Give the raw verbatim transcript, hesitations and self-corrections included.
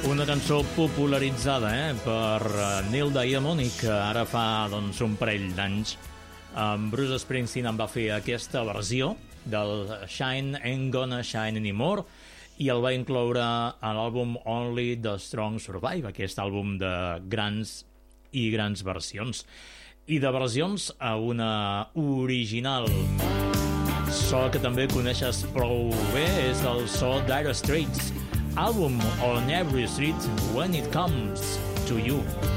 Una cançó popularitzada eh, per Neil Diamond i que ara fa doncs, un parell d'anys en Bruce Springsteen en va fer aquesta versió del Shine Ain't Gonna Shine Anymore i el va incloure a l'àlbum Only the Strong Survive, aquest àlbum de grans i grans versions. I de versions a una original. So que també coneixes prou bé és el so d'Dire Straits, àlbum On Every Street When It Comes to You.